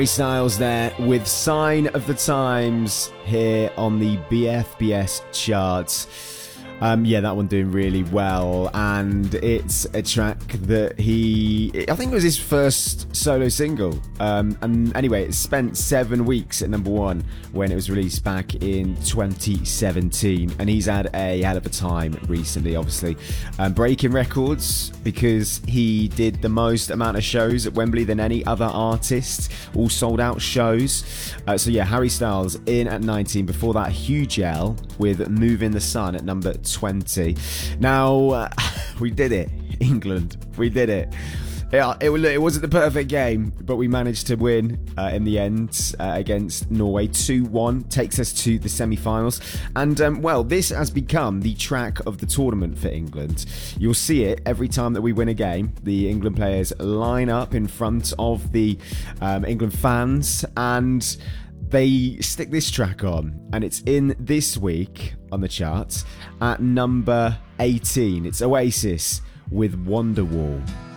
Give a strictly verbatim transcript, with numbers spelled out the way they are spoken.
Styles there with Sign of the Times here on the B F B S charts. Um, yeah, that one doing really well, and it's a track that he, I think it was his first solo single, um, and anyway, it spent seven weeks at number one when it was released back in twenty seventeen, and he's had a hell of a time recently, obviously, um, breaking records because he did the most amount of shows at Wembley than any other artist, all sold out shows. Uh, so yeah, Harry Styles in at nineteen, before that Huge L with Move in the Sun at number twenty. Now, uh, we did it, England. We did it. Yeah, it, it wasn't the perfect game, but we managed to win uh, in the end uh, against Norway. two one takes us to the semi-finals. And, um, well, this has become the track of the tournament for England. You'll see it every time that we win a game. The England players line up in front of the um, England fans, and they stick this track on, and it's in this week on the charts at number eighteen. It's Oasis with Wonderwall.